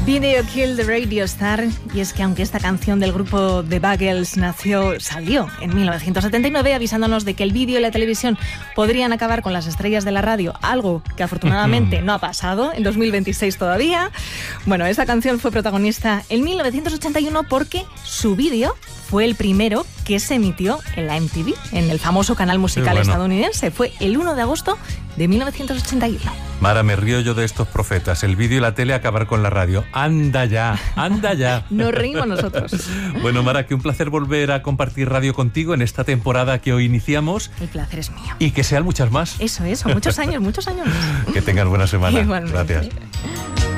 Video Kill the Radio Star, y es que aunque esta canción del grupo The Buggles salió en 1979 avisándonos de que el vídeo y la televisión podrían acabar con las estrellas de la radio, algo que afortunadamente no ha pasado en 2026 todavía. Bueno, esta canción fue protagonista en 1981 porque su vídeo fue el primero que se emitió en la MTV, en el famoso canal musical estadounidense. Fue el 1 de agosto de 1981. Mara, me río yo de estos profetas. El vídeo y la tele acabar con la radio. ¡Anda ya! ¡Anda ya! Nos reímos nosotros. Bueno, Mara, que un placer volver a compartir radio contigo en esta temporada que hoy iniciamos. El placer es mío. Y que sean muchas más. Eso, muchos años más. Que tengas buena semana. Igualmente. Gracias.